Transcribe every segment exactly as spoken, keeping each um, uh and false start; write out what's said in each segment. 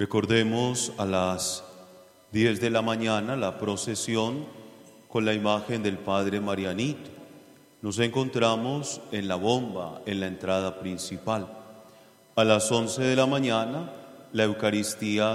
Recordemos a las diez de la mañana la procesión con la imagen del Padre Marianito. Nos encontramos en la bomba, en la entrada principal. A las once de la mañana, la Eucaristía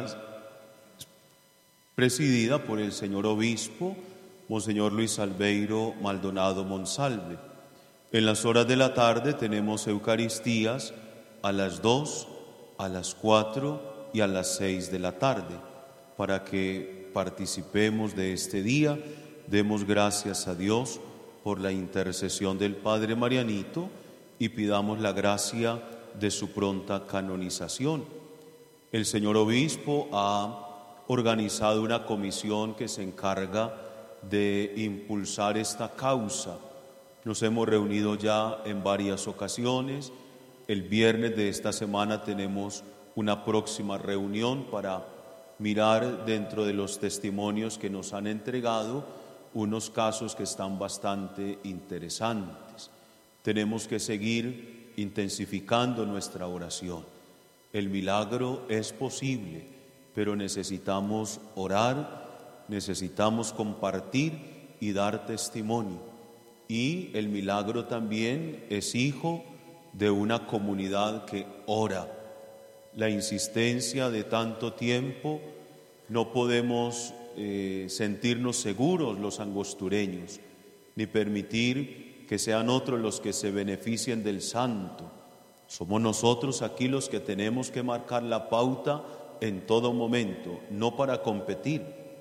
presidida por el señor obispo, Monseñor Luis Albeiro Maldonado Monsalve. En las horas de la tarde tenemos Eucaristías a las dos, a las cuatro y a las seis de la tarde, para que participemos de este día. Demos gracias a Dios por la intercesión del Padre Marianito y pidamos la gracia de su pronta canonización. El señor obispo ha organizado una comisión que se encarga de impulsar esta causa. Nos hemos reunido ya en varias ocasiones. El viernes de esta semana tenemos una próxima reunión para mirar dentro de los testimonios que nos han entregado unos casos que están bastante interesantes. Tenemos que seguir intensificando nuestra oración. El milagro es posible, pero necesitamos orar, necesitamos compartir y dar testimonio. Y el milagro también es hijo de una comunidad que ora. La insistencia de tanto tiempo, no podemos eh, sentirnos seguros los angostureños, ni permitir que sean otros los que se beneficien del santo. Somos nosotros aquí los que tenemos que marcar la pauta en todo momento, no para competir,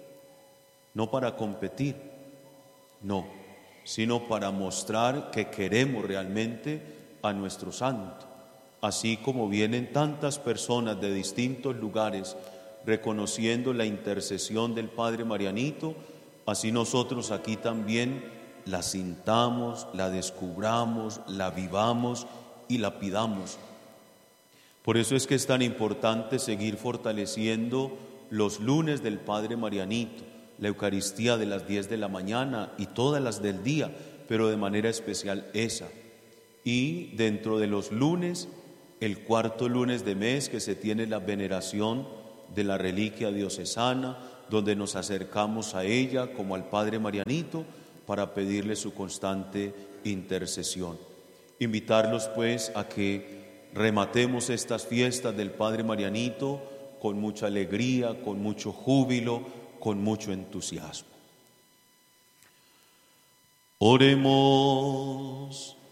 no para competir, no, sino para mostrar que queremos realmente a nuestro santo. Así como vienen tantas personas de distintos lugares reconociendo la intercesión del Padre Marianito, así nosotros aquí también la sintamos, la descubramos, la vivamos y la pidamos. Por eso es que es tan importante seguir fortaleciendo los lunes del Padre Marianito, la Eucaristía de las diez de la mañana y todas las del día, pero de manera especial esa. Y dentro de los lunes, el cuarto lunes de mes que se tiene la veneración de la reliquia diocesana, donde nos acercamos a ella como al Padre Marianito para pedirle su constante intercesión. Invitarlos pues a que rematemos estas fiestas del Padre Marianito con mucha alegría, con mucho júbilo, con mucho entusiasmo. Oremos.